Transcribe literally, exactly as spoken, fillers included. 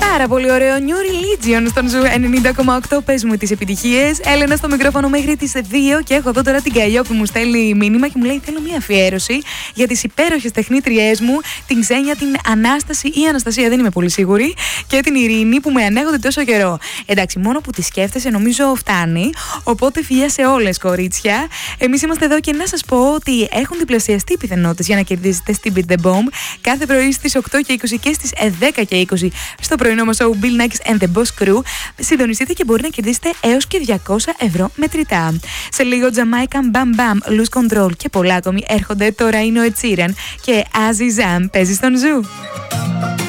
Πάρα πολύ ωραίο New Religion στον Ζου ενενήντα κόμμα οκτώ. Πες μου τις επιτυχίες. Έλενα στο μικρόφωνο μέχρι τις δύο και έχω εδώ τώρα την Καλλιό που μου στέλνει μήνυμα και μου λέει: θέλω μια αφιέρωση για τις υπέροχες τεχνίτριές μου, την Ξένια, την Ανάσταση ή Αναστασία, δεν είμαι πολύ σίγουρη, και την Ειρήνη που με ανέχονται τόσο καιρό. Εντάξει, μόνο που τη σκέφτεσαι νομίζω φτάνει. Οπότε φιλιά σε όλες, κορίτσια. Εμείς είμαστε εδώ και να σας πω ότι έχουν διπλασιαστεί οι πιθανότητες για να κερδίσετε στην Beat the Bomb κάθε πρωί στις οκτώ και είκοσι και στις δέκα και είκοσι στο πρωινό μας show Bill Nackis and the Boss Crew. Συντονιστείτε και μπορεί να κερδίσετε έως και διακόσια ευρώ μετρητά. Σε λίγο Jamaican Bam Bam, Lose Control και πολλά ακόμη έρχονται. Τώρα είναι ο Ed Sheeran και Azizam παίζει στον Ζου.